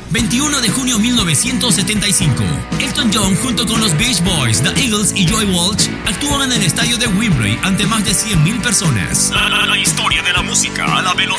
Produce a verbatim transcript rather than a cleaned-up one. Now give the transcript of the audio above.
veintiuno de junio de mil novecientos setenta y cinco. Elton John junto con los Beach Boys, The Eagles y Joy Walsh actúan en el estadio de Wembley ante más de cien mil personas. La, la, la historia de la música a la velocidad